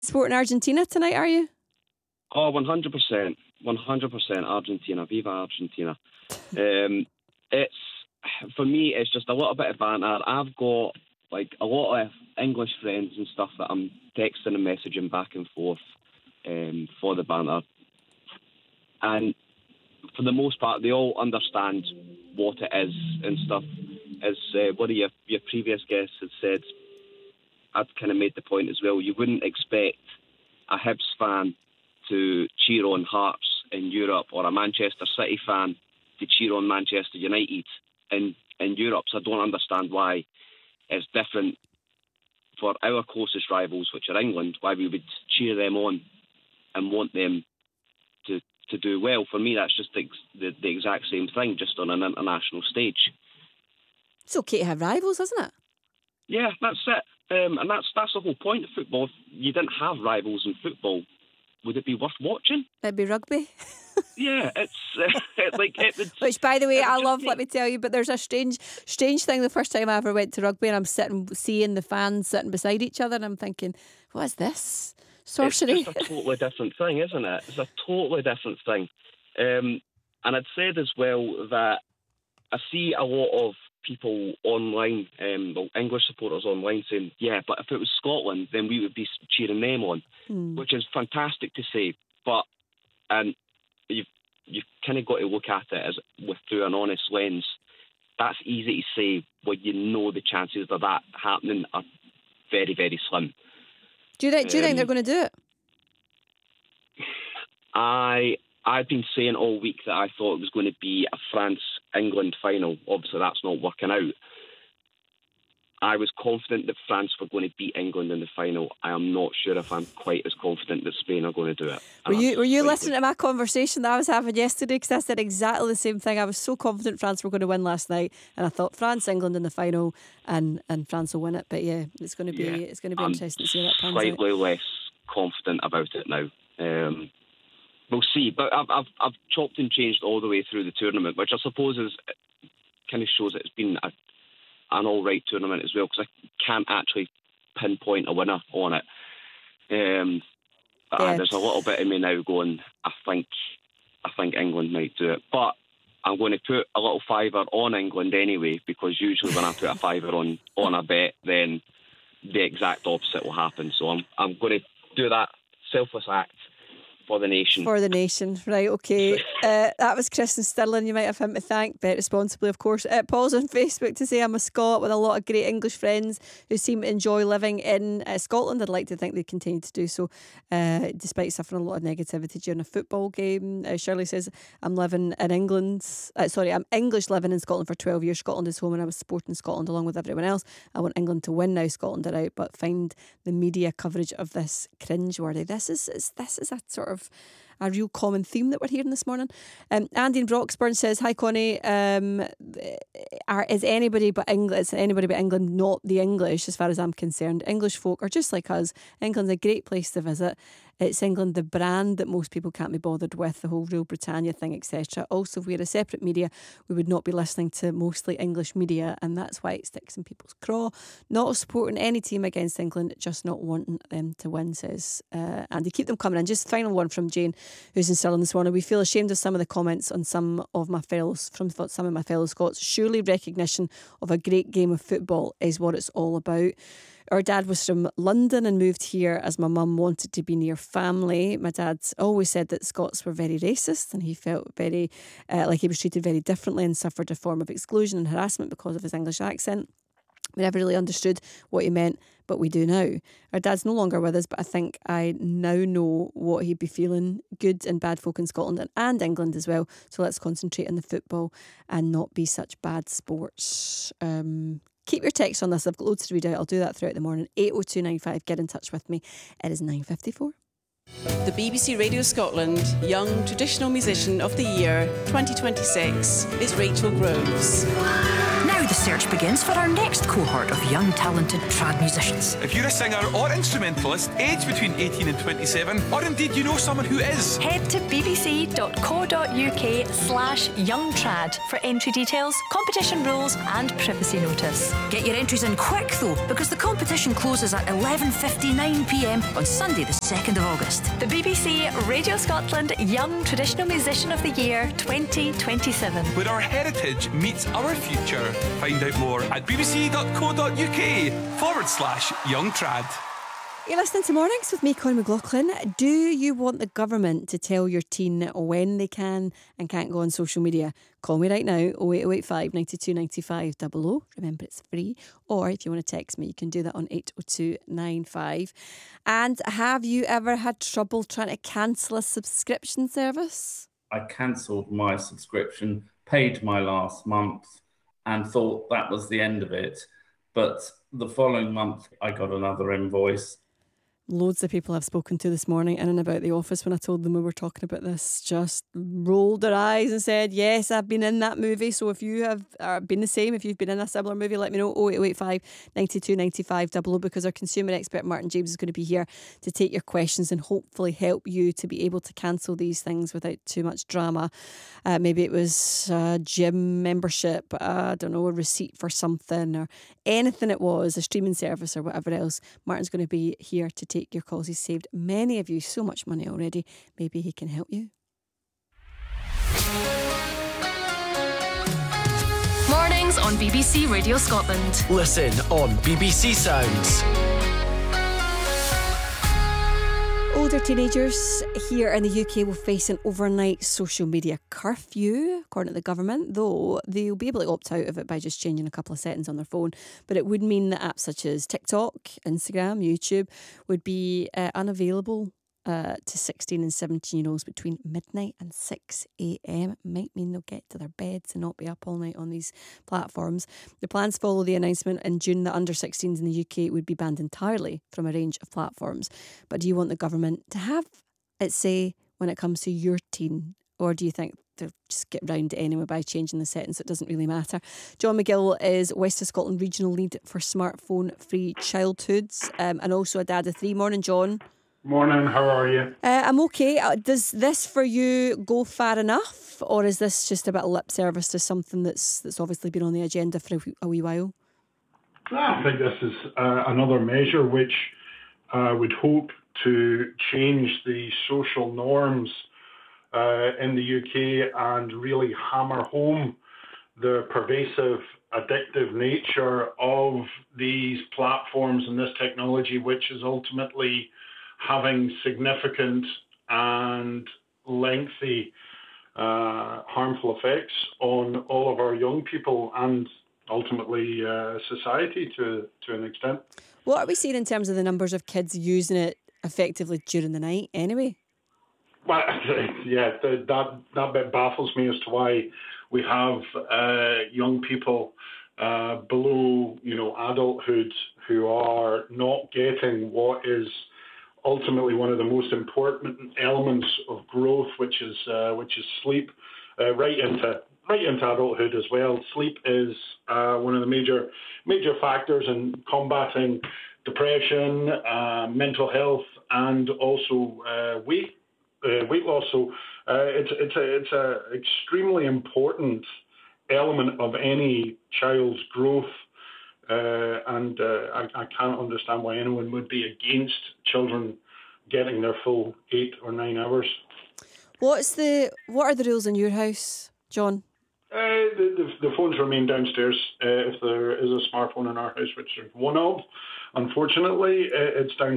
Supporting Argentina tonight, are you? Oh, 100%. 100% Argentina. Viva Argentina. For me, it's just a little bit of banter. I've got like a lot of English friends and stuff that I'm texting and messaging back and forth for the banter. And for the most part, they all understand what it is and stuff. As one of your previous guests had said, I'd kind of made the point as well, you wouldn't expect a Hibs fan to cheer on Hearts in Europe or a Manchester City fan to cheer on Manchester United in Europe. So I don't understand why it's different for our closest rivals, which are England, why we would cheer them on and want them to do well. For me, that's just the exact same thing, just on an international stage. It's okay to have rivals, isn't it? Yeah, that's it. And that's the whole point of football. If you didn't have rivals in football, would it be worth watching? It'd be rugby. Yeah, it's like it would. Which, by the way, I love. Let me tell you, but there's a strange thing. The first time I ever went to rugby, and I'm seeing the fans sitting beside each other, and I'm thinking, what is this? Sorcery. It's just a totally different thing, isn't it? It's a totally different thing. And I'd said as well that I see a lot of people online, English supporters online, saying, yeah, but if it was Scotland, then we would be cheering them on, which is fantastic to say. But you've kind of got to look at it through an honest lens. That's easy to say when you know the chances of that happening are very, very slim. Do you think they're going to do it? I've been saying all week that I thought it was going to be a France-England final. Obviously, that's not working out. I was confident that France were going to beat England in the final. I am not sure if I'm quite as confident that Spain are going to do it. Were you listening to my conversation that I was having yesterday? Because I said exactly the same thing. I was so confident France were going to win last night, and I thought France-England in the final, and France will win it. But yeah, it's going to be interesting to see how that pans out. Slightly less confident about it now. We'll see. But I've chopped and changed all the way through the tournament, which I suppose kind of shows that it's been an all right tournament as well, because I can't actually pinpoint a winner on it. There's a little bit of me now going, I think England might do it, but I'm going to put a little fiver on England anyway, because usually when I put a fiver on a bet, then the exact opposite will happen. So I'm going to do that selfless act for the nation. For the nation, right, okay. That was Kristen Stirling. You might have him to thank. Bet responsibly, of course. Paul's on Facebook to say, I'm a Scot with a lot of great English friends who seem to enjoy living in Scotland. I'd like to think they continue to do so, despite suffering a lot of negativity during a football game. Shirley says, I'm English living in Scotland for 12 years. Scotland is home and I was supporting Scotland along with everyone else. I want England to win now. Scotland are out, but find the media coverage of this cringeworthy. This is a sort of a real common theme that we're hearing this morning. Andy in Broxburn says, hi Connie, is anybody but England not the English as far as I'm concerned? English folk are just like us. England's a great place to visit. It's England, the brand that most people can't be bothered with, the whole Rule Britannia thing, etc. Also, if we had a separate media, we would not be listening to mostly English media, and that's why it sticks in people's craw. Not supporting any team against England, just not wanting them to win, says Andy. Keep them coming in. Just final one from Jane, who's in Stirling this morning. We feel ashamed of some of the comments on some of my fellow Scots. Surely recognition of a great game of football is what it's all about. Our dad was from London and moved here as my mum wanted to be near family. My dad always said that Scots were very racist, and he felt very like he was treated very differently and suffered a form of exclusion and harassment because of his English accent. We never really understood what he meant, but we do now. Our dad's no longer with us, but I think I now know what he'd be feeling. Good and bad folk in Scotland and England as well. So let's concentrate on the football and not be such bad sports. Keep your text on this. I've got loads to read out. I'll do that throughout the morning. 80295. Get in touch with me. It is 9:54. The BBC Radio Scotland Young Traditional Musician of the Year 2026 is Rachel Groves. Now the search begins for our next cohort of young talented trad musicians. If you're a singer or instrumentalist aged between 18 and 27, or indeed you know someone who is, Head to bbc.co.uk/youngtrad for entry details, competition rules and privacy notice. Get your entries in quick though, because the competition closes at 11:59pm on Sunday the 2nd of August. The BBC Radio Scotland Young Traditional Musician of the Year 2027. where our heritage meets our future. Find out more at bbc.co.uk/youngtrad. You're listening to Mornings with me, Connie McLaughlin. Do you want the government to tell your teen when they can and can't go on social media? Call me right now, 08085 92 95 00. Remember, it's free. Or if you want to text me, you can do that on 80295. And have you ever had trouble trying to cancel a subscription service? I cancelled my subscription, paid my last month, and thought that was the end of it. But the following month, I got another invoice. Loads of people I've spoken to this morning in and about the office when I told them we were talking about this just rolled their eyes and said, yes, I've been in that movie. So if you have been the same, if you've been in a similar movie, let me know, 08085 92 95 00, because our consumer expert Martin James is going to be here to take your questions and hopefully help you to be able to cancel these things without too much drama. Maybe it was a gym membership, I don't know, a receipt for something or anything it was, a streaming service or whatever else. Martin's going to be here to take your calls. He's saved many of you so much money already. Maybe he can help you. Mornings on BBC Radio Scotland. Listen on BBC Sounds. Older teenagers here in the UK will face an overnight social media curfew, according to the government, though they'll be able to opt out of it by just changing a couple of settings on their phone. But it would mean that apps such as TikTok, Instagram, YouTube would be unavailable to 16 and 17-year-olds between midnight and 6 a.m. It might mean they'll get to their beds and not be up all night on these platforms. The plans follow the announcement in June that under 16s in the UK would be banned entirely from a range of platforms. But do you want the government to have its say when it comes to your teen? Or do you think they'll just get round it anyway by changing the settings, so it doesn't really matter? John McGill is West of Scotland Regional Lead for Smartphone-Free Childhoods and also a dad of three. Morning, John. Morning, how are you? I'm okay. Does this for you go far enough, or is this just a bit of lip service to something that's obviously been on the agenda for a wee while? I think this is another measure which would hope to change the social norms in the UK and really hammer home the pervasive, addictive nature of these platforms and this technology, which is ultimately having significant and lengthy harmful effects on all of our young people and ultimately society to an extent. What are we seeing in terms of the numbers of kids using it effectively during the night anyway? Well, yeah, that bit baffles me as to why we have young people below, adulthood who are not getting what is ultimately one of the most important elements of growth, which is sleep, right into adulthood as well. Sleep is one of the major factors in combating depression, mental health, and also weight loss. So it's a extremely important element of any child's growth. And I can't understand why anyone would be against children getting their full 8 or 9 hours. What are the rules in your house, John? The phones remain downstairs. If there is a smartphone in our house, which there's one of, unfortunately, it's downstairs.